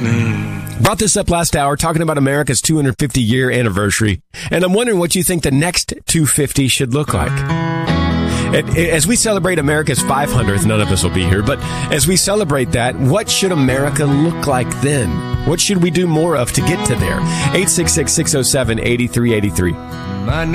Brought this up last hour, talking about America's 250-year anniversary. And I'm wondering what you think the next 250 should look like. As we celebrate America's 500th, none of us will be here, but as we celebrate that, what should America look like then? What should we do more of to get to there? 866-607-8383.